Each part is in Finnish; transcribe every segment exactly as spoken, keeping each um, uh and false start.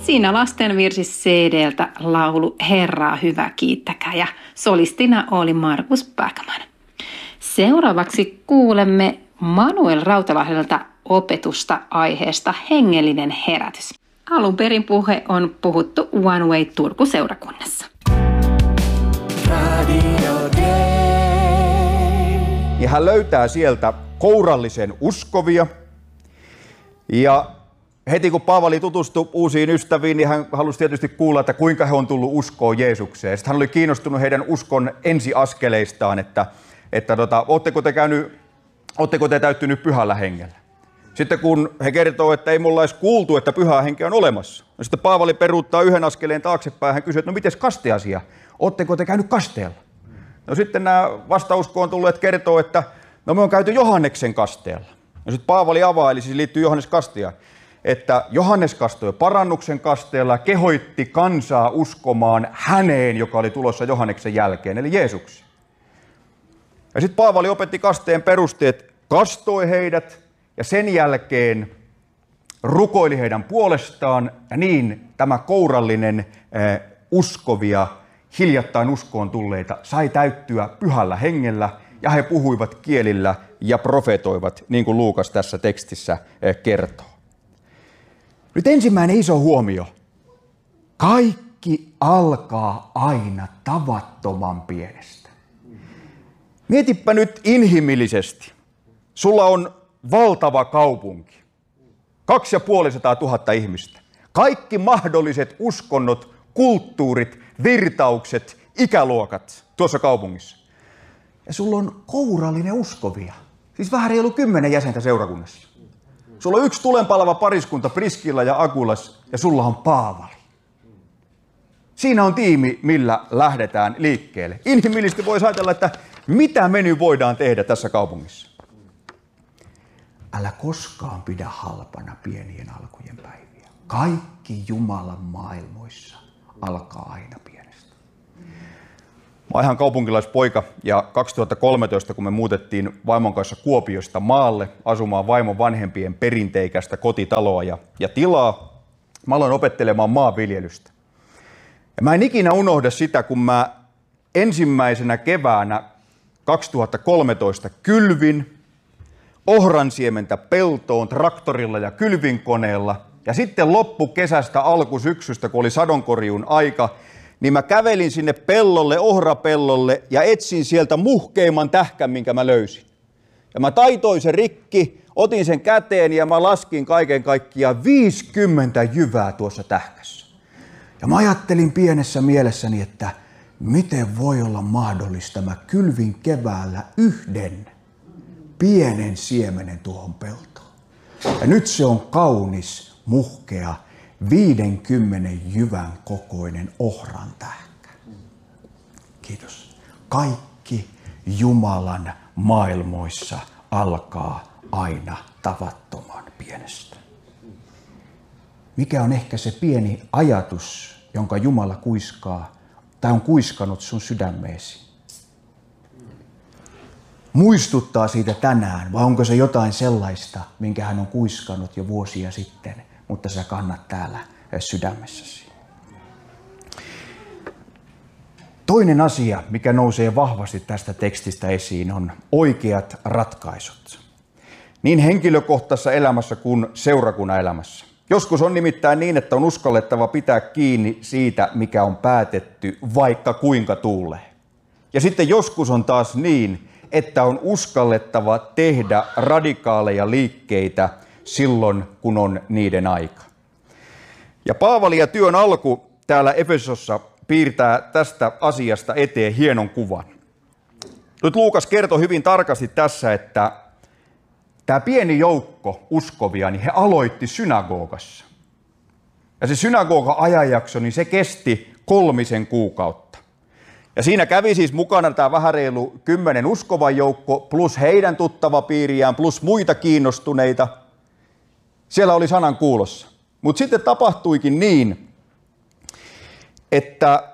Siinä lastenvirsi C D:ltä laulu Herraa hyvä kiittäkää ja solistina oli Markus Backman. Seuraavaksi kuulemme Manuel Rautalahdelta opetusta aiheesta hengellinen herätys. Alun perin puhe on puhuttu One Way Turku-seurakunnassa. Ja hän löytää sieltä kourallisen uskovia. Ja heti kun Paavali tutustui uusiin ystäviin, niin hän halusi tietysti kuulla, että kuinka he on tullut uskoon Jeesukseen. Sitten hän oli kiinnostunut heidän uskon ensiaskeleistaan, että, että tota, ootteko te käynyt, ootteko te täyttynyt pyhällä hengellä. Sitten kun he kertoo, että ei mulla edes kuultu, että pyhä henki on olemassa. Ja sitten Paavali peruuttaa yhden askeleen taaksepäin. Hän kysyy, että no mites kasteasia? Ootteko te käynyt kasteella? No sitten nämä vastauskoon tulleet kertoo, että no me on käyty Johanneksen kasteella. Ja sitten Paavali avaa, eli siis liittyy Johannes kasteaan, että Johannes kastoi parannuksen kasteella, kehoitti kansaa uskomaan häneen, joka oli tulossa Johanneksen jälkeen, eli Jeesukseen. Ja sitten Paavali opetti kasteen perusteet, kastoi heidät ja sen jälkeen rukoili heidän puolestaan, ja niin tämä kourallinen eh, uskovia, hiljattain uskoon tulleita sai täyttyä pyhällä hengellä, ja he puhuivat kielillä ja profetoivat, niin kuin Luukas tässä tekstissä eh, kertoo. Nyt ensimmäinen iso huomio. Kaikki alkaa aina tavattoman pienestä. Mietipä nyt inhimillisesti. Sulla on valtava kaupunki. Kaksi ja puolisataa tuhatta ihmistä. Kaikki mahdolliset uskonnot, kulttuurit, virtaukset, ikäluokat tuossa kaupungissa. Ja sulla on kourallinen uskovia. Siis vähän reilu kymmenen jäsentä seurakunnassa. Sulla on yksi tulenpalava pariskunta Priskilla ja Akulas ja sulla on Paavali. Siinä on tiimi, millä lähdetään liikkeelle. Inhimillisesti voisi ajatella, että mitä me nyt voidaan tehdä tässä kaupungissa. Älä koskaan pidä halpana pienien alkujen päiviä. Kaikki Jumalan maailmoissa alkaa aina pienestä. Mä oon ihan kaupunkilaispoika ja kaksituhattakolmetoista, kun me muutettiin vaimon kanssa Kuopiosta maalle asumaan vaimon vanhempien perinteikästä kotitaloa ja, ja tilaa, mä aloin opettelemaan maanviljelystä. Ja mä en ikinä unohda sitä, kun mä ensimmäisenä keväänä kaksituhattakolmetoista kylvin ohransiementä peltoon traktorilla ja kylvinkoneella. Ja sitten loppukesästä alkusyksystä, kun oli sadonkorjuun aika, niin mä kävelin sinne pellolle, ohrapellolle ja etsin sieltä muhkeimman tähkän, minkä mä löysin. Ja mä taitoin sen rikki, otin sen käteen ja mä laskin kaiken kaikkiaan viisikymmentä jyvää tuossa tähkässä. Ja mä ajattelin pienessä mielessäni, että miten voi olla mahdollista, mä kylvin keväällä yhden pienen siemenen tuohon peltoon. Ja nyt se on kaunis, muhkea, viidenkymmenen jyvän kokoinen ohran tähkä. Kiitos. Kaikki Jumalan maailmoissa alkaa aina tavattoman pienestä. Mikä on ehkä se pieni ajatus, jonka Jumala kuiskaa tai on kuiskannut sun sydämeesi? Muistuttaa siitä tänään, vai onko se jotain sellaista, minkä hän on kuiskannut jo vuosia sitten, mutta sä kannat täällä sydämessäsi? Toinen asia, mikä nousee vahvasti tästä tekstistä esiin, on oikeat ratkaisut. Niin henkilökohtaisessa elämässä kuin seurakunnan elämässä. Joskus on nimittäin niin, että on uskallettava pitää kiinni siitä, mikä on päätetty, vaikka kuinka tuulee. Ja sitten joskus on taas niin, että on uskallettava tehdä radikaaleja liikkeitä silloin, kun on niiden aika. Ja Paavali ja työn alku täällä Efesossa piirtää tästä asiasta eteen hienon kuvan. Nyt Luukas kertoi hyvin tarkasti tässä, että tämä pieni joukko uskovia, niin he aloitti synagogassa. Ja se synagogan ajanjakso, niin se kesti kolmisen kuukautta. Ja siinä kävi siis mukana tämä vähän reilu kymmenen uskovan joukko, plus heidän tuttava piiriään, plus muita kiinnostuneita. Siellä oli sanan kuulossa. Mutta sitten tapahtuikin niin, että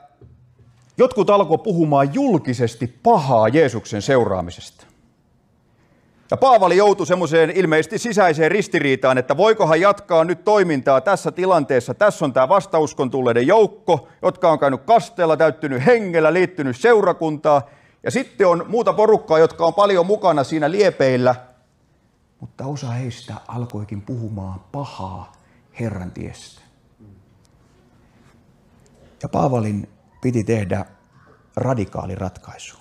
jotkut alkoi puhumaan julkisesti pahaa Jeesuksen seuraamisesta. Ja Paavali joutui semmoiseen ilmeisesti sisäiseen ristiriitaan, että voikohan jatkaa nyt toimintaa tässä tilanteessa. Tässä on tämä vastauskon tulleiden joukko, jotka on käynyt kasteella, täyttynyt hengellä, liittynyt seurakuntaa. Ja sitten on muuta porukkaa, jotka on paljon mukana siinä liepeillä. Mutta osa heistä alkoikin puhumaan pahaa Herran tiestä. Ja Paavalin piti tehdä radikaali ratkaisu.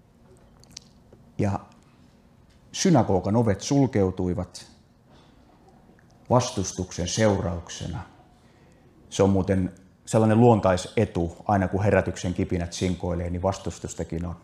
Ja synagogan ovet sulkeutuivat vastustuksen seurauksena. Se on muuten sellainen luontaisetu, aina kun herätyksen kipinät sinkoilee, niin vastustustakin on.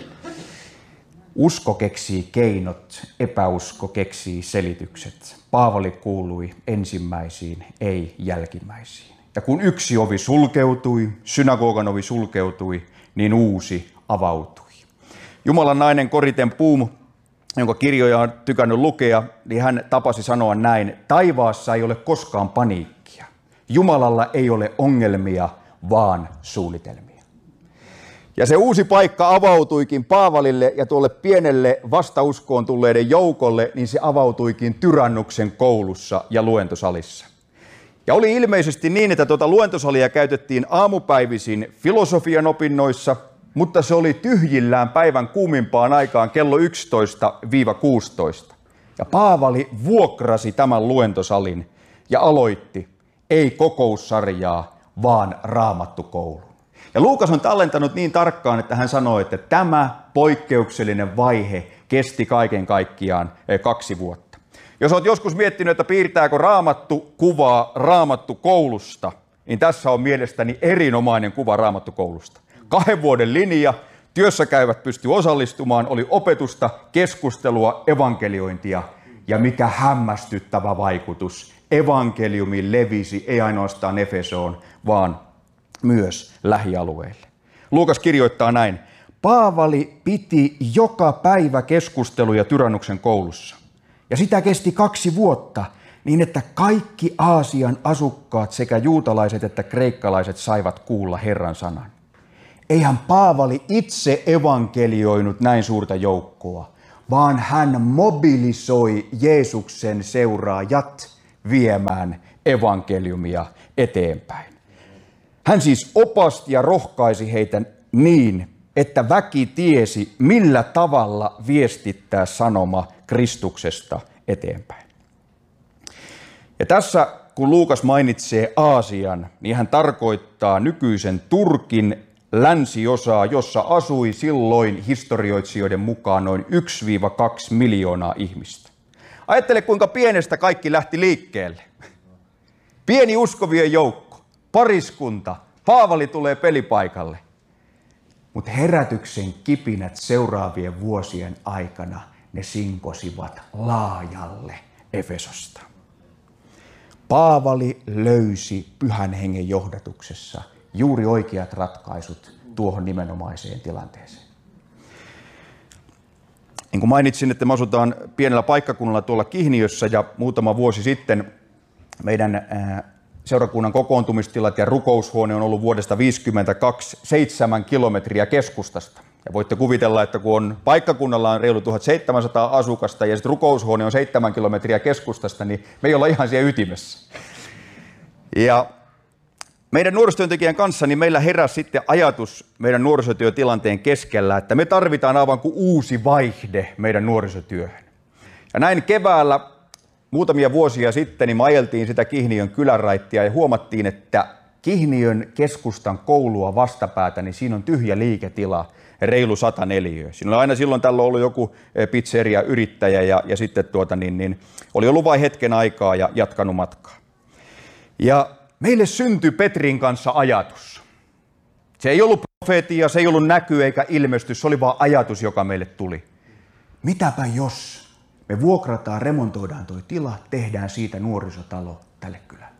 Usko keksii keinot, epäusko keksii selitykset. Paavali kuului ensimmäisiin, ei jälkimmäisiin. Ja kun yksi ovi sulkeutui, synagogan ovi sulkeutui, niin uusi avautui. Jumalan nainen Corrie ten Boom, jonka kirjoja on tykännyt lukea, niin hän tapasi sanoa näin: taivaassa ei ole koskaan paniikkia. Jumalalla ei ole ongelmia, vaan suunnitelmia. Ja se uusi paikka avautuikin Paavalille ja tuolle pienelle vastauskoon tulleiden joukolle, niin se avautuikin Tyrannuksen koulussa ja luentosalissa. Ja oli ilmeisesti niin, että tuota luentosalia käytettiin aamupäivisin filosofian opinnoissa, mutta se oli tyhjillään päivän kuumimpaan aikaan kello yksitoista kuusitoista. Ja Paavali vuokrasi tämän luentosalin ja aloitti ei kokoussarjaa, vaan raamattukoulu. Ja Luukas on tallentanut niin tarkkaan, että hän sanoi, että tämä poikkeuksellinen vaihe kesti kaiken kaikkiaan kaksi vuotta. Jos olet joskus miettinyt, että piirtääkö Raamattu kuvaa Raamattukoulusta, niin tässä on mielestäni erinomainen kuva Raamattukoulusta. Kahden vuoden linja, työssä käyvät pystyi osallistumaan, oli opetusta, keskustelua, evankeliointia ja mikä hämmästyttävä vaikutus. Evankeliumi levisi ei ainoastaan Efesoon, vaan myös lähialueille. Luukas kirjoittaa näin: Paavali piti joka päivä keskusteluja Tyrannuksen koulussa. Ja sitä kesti kaksi vuotta, niin että kaikki Aasian asukkaat, sekä juutalaiset että kreikkalaiset, saivat kuulla Herran sanan. Eihän Paavali itse evankelioinut näin suurta joukkoa, vaan hän mobilisoi Jeesuksen seuraajat viemään evankeliumia eteenpäin. Hän siis opasti ja rohkaisi heitä niin, että väki tiesi, millä tavalla viestittää sanoma Kristuksesta eteenpäin. Ja tässä, kun Luukas mainitsee Aasian, niin hän tarkoittaa nykyisen Turkin länsiosaa, jossa asui silloin historioitsijoiden mukaan noin yksi kaksi miljoonaa ihmistä. Ajattele, kuinka pienestä kaikki lähti liikkeelle. Pieni uskovien joukko, pariskunta, Paavali tulee pelipaikalle. Mutta herätyksen kipinät seuraavien vuosien aikana, ne sinkosivat laajalle Efesosta. Paavali löysi Pyhän Hengen johdatuksessa juuri oikeat ratkaisut tuohon nimenomaiseen tilanteeseen. Niin kuin mainitsin, että me asutaan pienellä paikkakunnalla tuolla Kihniössä, ja muutama vuosi sitten meidän seurakunnan kokoontumistilat ja rukoushuone on ollut vuodesta tuhatyhdeksänsataaviisikymmentäkaksi seitsemän kilometriä keskustasta. Ja voitte kuvitella, että kun on paikkakunnalla on reilu tuhatseitsemänsataa asukasta ja sitten rukoushuone on seitsemän kilometriä keskustasta, niin me ei olla ihan siellä ytimessä. Ja meidän nuorisotyöntekijän kanssa niin meillä heräsi sitten ajatus meidän nuorisotyötilanteen keskellä, että me tarvitaan aivan kuin uusi vaihde meidän nuorisotyöhön. Ja näin keväällä muutamia vuosia sitten niin me ajeltiin sitä Kihniön kylänraittia ja huomattiin, että Kihniön keskustan koulua vastapäätä, niin siinä on tyhjä liiketila, reilu sata neliöä. Siinä on aina silloin tällä ollut joku pizzeria yrittäjä ja, ja sitten tuota, niin, niin, oli ollut vain hetken aikaa ja jatkanut matkaa. Ja meille syntyi Petrin kanssa ajatus. Se ei ollut profeetia, se ei ollut näky eikä ilmestys, se oli vaan ajatus, joka meille tuli. Mitäpä jos me vuokrataan, remontoidaan toi tila, tehdään siitä nuorisotalo tälle kylälle.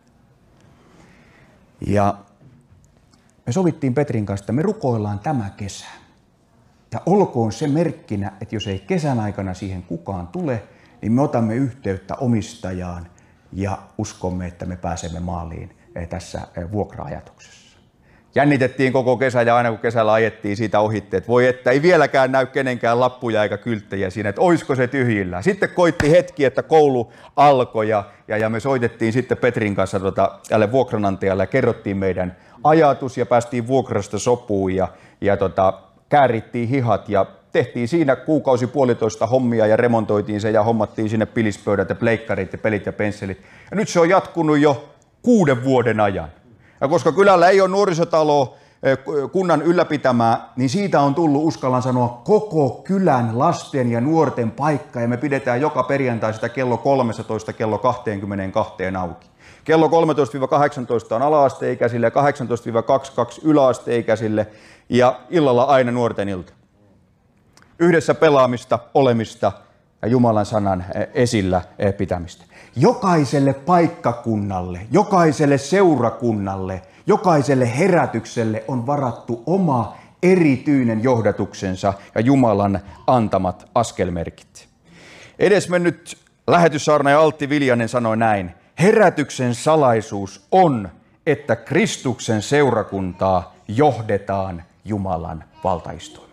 Ja me sovittiin Petrin kanssa, että me rukoillaan tämä kesä. Ja olkoon se merkkinä, että jos ei kesän aikana siihen kukaan tule, niin me otamme yhteyttä omistajaan ja uskomme, että me pääsemme maaliin tässä vuokra-ajatuksessa. Jännitettiin koko kesä ja aina kun kesällä ajettiin siitä ohitte, että voi että ei vieläkään näy kenenkään lappuja eikä kylttejä siinä, että oisko se tyhjillä. Sitten koitti hetki, että koulu alkoi ja, ja, ja me soitettiin sitten Petrin kanssa tota, tälle vuokranantajalle ja kerrottiin meidän ajatus ja päästiin vuokrasta sopuun ja, ja tota, käärittiin hihat ja tehtiin siinä kuukausi puolitoista hommia ja remontoitiin se ja hommattiin sinne pilispöydät ja pleikkarit ja pelit ja pensselit. Ja nyt se on jatkunut jo kuuden vuoden ajan. Ja koska kylällä ei ole nuorisotaloa kunnan ylläpitämää, niin siitä on tullut, uskallan sanoa, koko kylän lasten ja nuorten paikka. Ja me pidetään joka perjantai sitä kello kolmetoista kello kaksikymmentäkaksi auki. Kello kolmetoista kahdeksantoista on ala-asteikäisille ja kahdeksantoista kaksikymmentäkaksi yläasteikäisille ja illalla aina nuorten ilta. Yhdessä pelaamista, olemista ja Jumalan sanan esillä pitämistä. Jokaiselle paikkakunnalle, jokaiselle seurakunnalle, jokaiselle herätykselle on varattu oma erityinen johdatuksensa ja Jumalan antamat askelmerkit. Edesmennyt lähetyssaarnaaja Altti Viljanen sanoi näin: herätyksen salaisuus on, että Kristuksen seurakuntaa johdetaan Jumalan valtaistuimelta.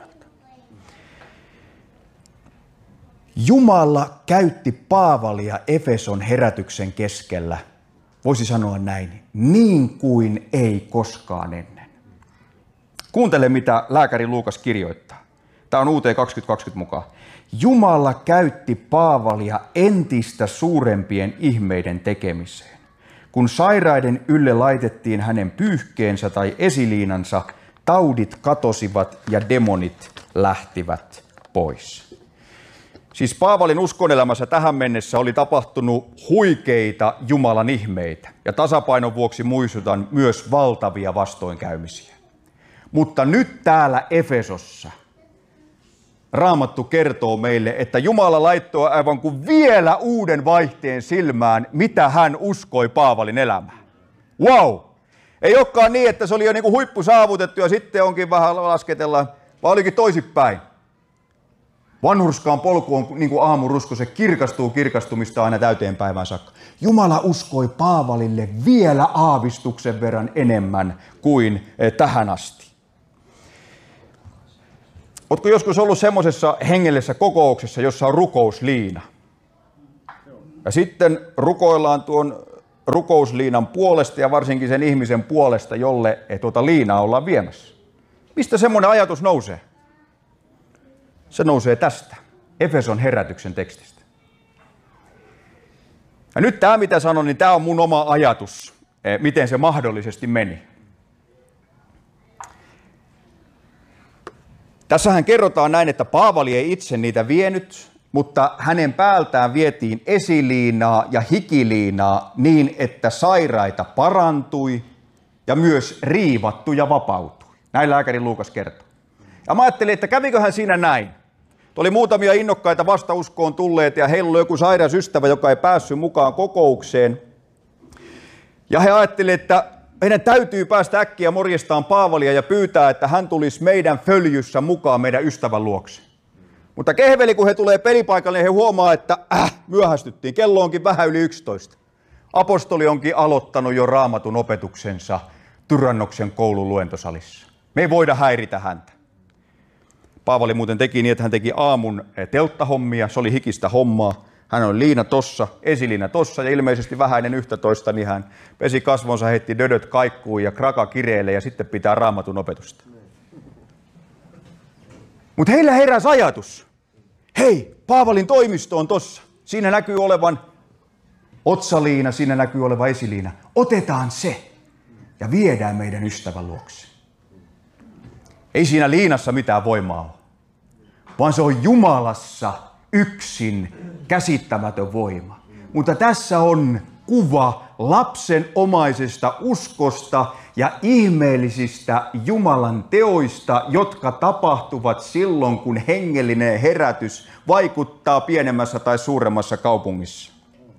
Jumala käytti Paavalia Efeson herätyksen keskellä, voisi sanoa näin, niin kuin ei koskaan ennen. Kuuntele, mitä lääkäri Luukas kirjoittaa. Tämä on U T kaksituhattakaksikymmentä mukaan. Jumala käytti Paavalia entistä suurempien ihmeiden tekemiseen. Kun sairaiden ylle laitettiin hänen pyyhkeensä tai esiliinansa, taudit katosivat ja demonit lähtivät pois. Siis Paavalin uskonelämässä tähän mennessä oli tapahtunut huikeita Jumalan ihmeitä ja tasapainon vuoksi muistutan myös valtavia vastoinkäymisiä. Mutta nyt täällä Efesossa Raamattu kertoo meille, että Jumala laittoi aivan kuin vielä uuden vaihteen silmään, mitä hän uskoi Paavalin elämään. Wow! Ei olekaan niin, että se oli jo niin kuin huippu saavutettu ja sitten onkin vähän lasketellaan, vaan olikin toisinpäin. Vanhurskaan polku on niin kuin aamurusko, se kirkastuu kirkastumista aina täyteen päivään saakka. Jumala uskoi Paavalille vielä aavistuksen verran enemmän kuin tähän asti. Oletko joskus ollut semmoisessa hengellisessä kokouksessa, jossa on rukousliina? Ja sitten rukoillaan tuon rukousliinan puolesta ja varsinkin sen ihmisen puolesta, jolle tuota liinaa ollaan viemässä. Mistä semmoinen ajatus nousee? Se nousee tästä, Efeson herätyksen tekstistä. Ja nyt tämä, mitä sanon, niin tämä on mun oma ajatus, miten se mahdollisesti meni. Tässähän kerrotaan näin, että Paavali ei itse niitä vienyt, mutta hänen päältään vietiin esiliinaa ja hikiliinaa niin, että sairaita parantui ja myös riivattuja vapautui. Näin lääkäri Luukas kertoo. Ja mä ajattelin, että käviköhän siinä näin. Oli muutamia innokkaita vastauskoon tulleet ja heillä oli joku sairas ystävä, joka ei päässyt mukaan kokoukseen. Ja he ajattelivat, että meidän täytyy päästä äkkiä morjestaan Paavalia ja pyytää, että hän tulisi meidän följyssä mukaan meidän ystävän luokse. Mutta kehveli, kun he tulee pelipaikalle, niin he huomaa, että äh, myöhästyttiin. Kello onkin vähän yli yksitoista. Apostoli onkin aloittanut jo Raamatun opetuksensa Tyrannoksen koulun luentosalissa. Me ei voida häiritä häntä. Paavali muuten teki niin, että hän teki aamun telttahommia, se oli hikistä hommaa. Hän oli liina tossa, esiliina tossa ja ilmeisesti vähän ennen yksitoista, niin hän pesi kasvonsa, heitti dödöt kaikkuun ja kraka kireille ja sitten pitää Raamatun opetusta. Mutta heillä heräsi ajatus. Hei, Paavalin toimisto on tossa. Siinä näkyy olevan otsaliina, siinä näkyy olevan esiliina. Otetaan se ja viedään meidän ystävän luokse. Ei siinä liinassa mitään voimaa ole, vaan se on Jumalassa yksin käsittämätön voima. Mutta tässä on kuva lapsenomaisesta uskosta ja ihmeellisistä Jumalan teoista, jotka tapahtuvat silloin, kun hengellinen herätys vaikuttaa pienemmässä tai suuremmassa kaupungissa.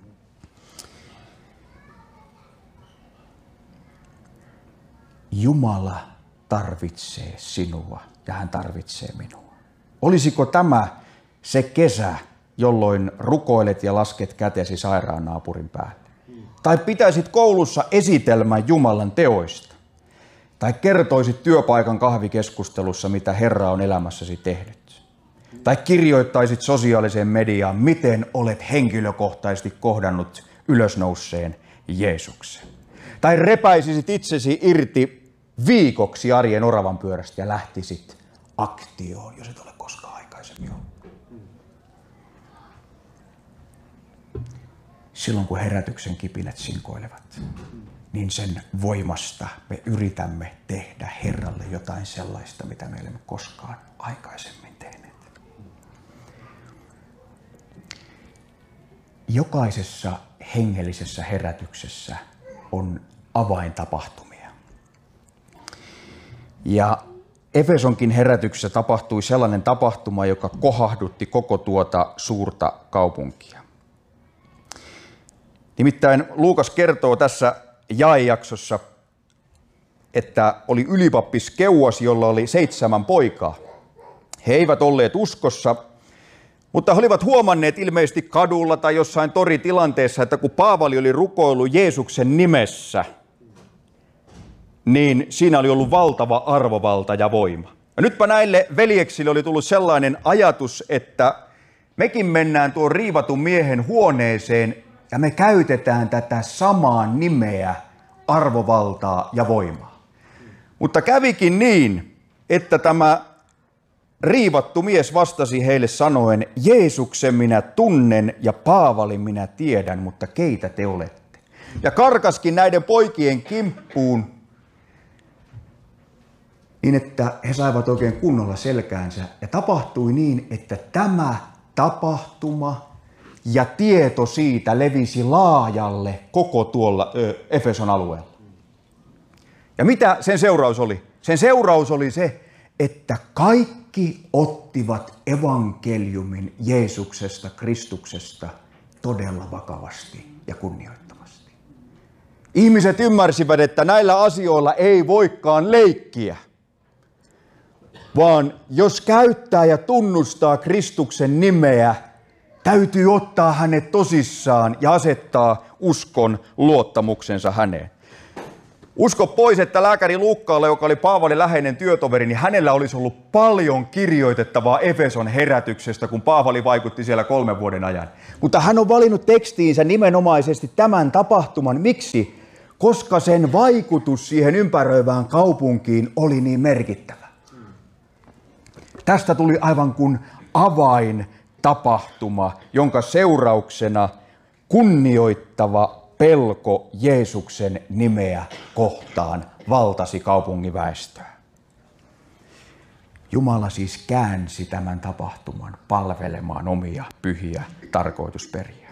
Jumala tarvitsee sinua ja hän tarvitsee minua. Olisiko tämä se kesä, jolloin rukoilet ja lasket kätesi sairaan naapurin päälle? Tai pitäisit koulussa esitelmän Jumalan teoista? Tai kertoisit työpaikan kahvikeskustelussa, mitä Herra on elämässäsi tehnyt. Tai kirjoittaisit sosiaaliseen mediaan, miten olet henkilökohtaisesti kohdannut ylösnouseen Jeesuksen. Tai repäisisit itsesi irti viikoksi arjen oravan pyörästä ja lähtisit aktioon, jos et ole koskaan aikaisemmin ollut. Silloin kun herätyksen kipinät sinkoilevat, niin sen voimasta me yritämme tehdä Herralle jotain sellaista, mitä me emme koskaan aikaisemmin tehneet. Jokaisessa hengellisessä herätyksessä on avaintapahtumia. Ja Efesonkin herätyksessä tapahtui sellainen tapahtuma, joka kohahdutti koko tuota suurta kaupunkia. Nimittäin Luukas kertoo tässä jaejaksossa, että oli ylipappis Keuas, jolla oli seitsemän poikaa. He eivät olleet uskossa, mutta he olivat huomanneet ilmeisesti kadulla tai jossain toritilanteessa, että kun Paavali oli rukoillut Jeesuksen nimessä, niin siinä oli ollut valtava arvovalta ja voima. Ja nytpä näille veljeksille oli tullut sellainen ajatus, että mekin mennään tuon riivatun miehen huoneeseen ja me käytetään tätä samaa nimeä, arvovaltaa ja voimaa. Mutta kävikin niin, että tämä riivattu mies vastasi heille sanoen, Jeesuksen minä tunnen ja Paavalin minä tiedän, mutta keitä te olette? Ja karkaskin näiden poikien kimppuun, niin että he saivat oikein kunnolla selkäänsä. Ja tapahtui niin, että tämä tapahtuma ja tieto siitä levisi laajalle koko tuolla ö, Efeson alueella. Ja mitä sen seuraus oli? Sen seuraus oli se, että kaikki ottivat evankeliumin Jeesuksesta, Kristuksesta todella vakavasti ja kunnioittavasti. Ihmiset ymmärsivät, että näillä asioilla ei voikaan leikkiä, vaan jos käyttää ja tunnustaa Kristuksen nimeä, täytyy ottaa hänet tosissaan ja asettaa uskon luottamuksensa häneen. Usko pois, että lääkäri Luukkaalle, joka oli Paavalin läheinen työtoveri, niin hänellä olisi ollut paljon kirjoitettavaa Efeson herätyksestä, kun Paavali vaikutti siellä kolmen vuoden ajan. Mutta hän on valinnut tekstiinsä nimenomaisesti tämän tapahtuman. Miksi? Koska sen vaikutus siihen ympäröivään kaupunkiin oli niin merkittävä. Tästä tuli aivan kuin avaintapahtuma, jonka seurauksena kunnioittava pelko Jeesuksen nimeä kohtaan valtasi kaupungin väestöä. Jumala siis käänsi tämän tapahtuman palvelemaan omia pyhiä tarkoitusperiään.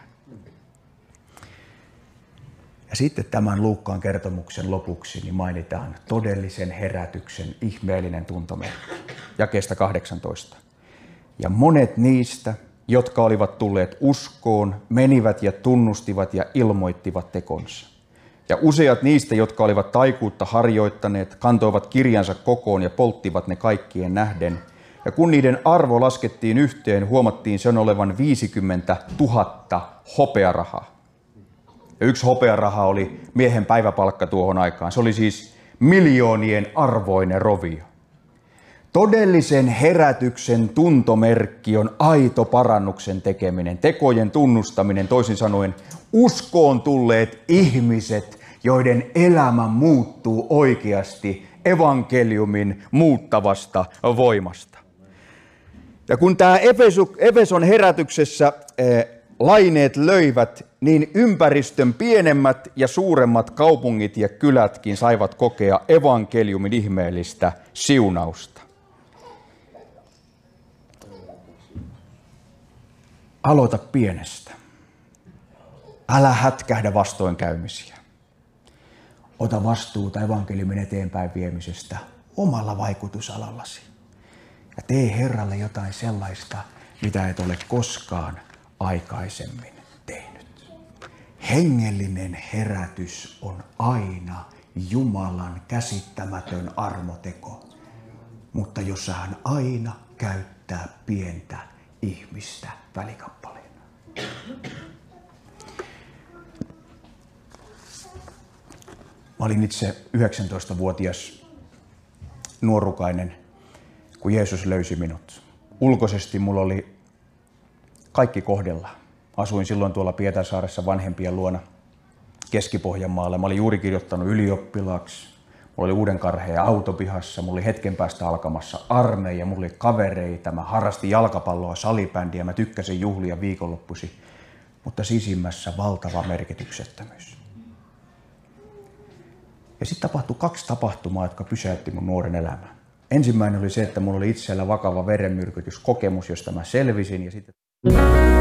Ja sitten tämän Luukkaan kertomuksen lopuksi niin mainitaan todellisen herätyksen ihmeellinen tuntomerkki. Jakeesta kahdeksantoista. Ja monet niistä, jotka olivat tulleet uskoon, menivät ja tunnustivat ja ilmoittivat tekonsa. Ja useat niistä, jotka olivat taikuutta harjoittaneet, kantoivat kirjansa kokoon ja polttivat ne kaikkien nähden. Ja kun niiden arvo laskettiin yhteen, huomattiin sen olevan viisikymmentä tuhatta hopearahaa. Ja yksi hopearaha oli miehen päiväpalkka tuohon aikaan. Se oli siis miljoonien arvoinen rovio. Todellisen herätyksen tuntomerkki on aito parannuksen tekeminen, tekojen tunnustaminen, toisin sanoen uskoon tulleet ihmiset, joiden elämä muuttuu oikeasti evankeliumin muuttavasta voimasta. Ja kun tämä Efeson herätyksessä eh, laineet löivät, niin ympäristön pienemmät ja suuremmat kaupungit ja kylätkin saivat kokea evankeliumin ihmeellistä siunausta. Aloita pienestä. Älä hätkähdä vastoinkäymisiä. Ota vastuuta evankeliumin eteenpäin viemisestä omalla vaikutusalallasi. Ja tee Herralle jotain sellaista, mitä et ole koskaan aikaisemmin tehnyt. Hengellinen herätys on aina Jumalan käsittämätön armoteko, mutta jossa hän aina käyttää pientä ihmistä välikappaleena. Mä olin itse yhdeksäntoistavuotias nuorukainen, kun Jeesus löysi minut. Ulkoisesti mulla oli kaikki kohdella. Asuin silloin tuolla Pietarsaaressa vanhempien luona Keski-Pohjanmaalla. Mä olin juuri kirjoittanut ylioppilaaksi. Mulla oli Uudenkarheen autopihassa. Mulla oli hetken päästä alkamassa armeija. Mulla oli kavereita. Mä harrastin jalkapalloa, salibändiä. Mä tykkäsin juhlia viikonloppuisin. Mutta sisimmässä valtava merkityksettömyys. Ja sitten tapahtui kaksi tapahtumaa, jotka pysäytti mun nuoren elämän. Ensimmäinen oli se, että mulla oli itsellä vakava verenmyrkytyskokemus, josta mä selvisin. Ja sitten